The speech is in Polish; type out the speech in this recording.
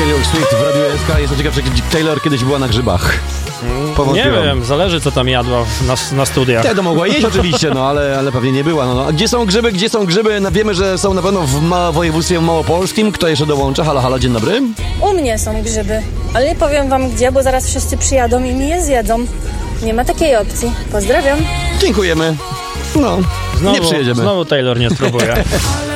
Taylor Swift w Radiu SK. Jestem ciekaw, czy Taylor kiedyś była na grzybach. Nie wiem, zależy co tam jadła na studiach. To mogła jeść oczywiście, no ale pewnie nie była. No. A gdzie są grzyby? Gdzie są grzyby? No, wiemy, że są na pewno w województwie małopolskim. Kto jeszcze dołącza? Halo, halo, dzień dobry. U mnie są grzyby, ale nie powiem wam gdzie, bo zaraz wszyscy przyjadą i mi je zjedzą. Nie ma takiej opcji. Pozdrawiam. Dziękujemy. No, nie przyjedziemy. Znowu Taylor nie spróbuje.